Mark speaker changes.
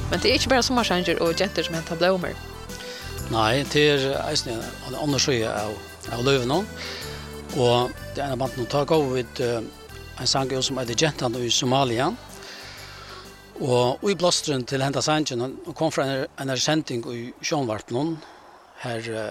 Speaker 1: Men det är inte bara sommarsanger och jenter som hämtar blommor.
Speaker 2: Nej, det är en annan sida av löven. Och det är en band som tar gå vid en sång som heter Gentan i Somalia. Och i blåstren till hända sangen kom från en sändning i Sjönvarpen här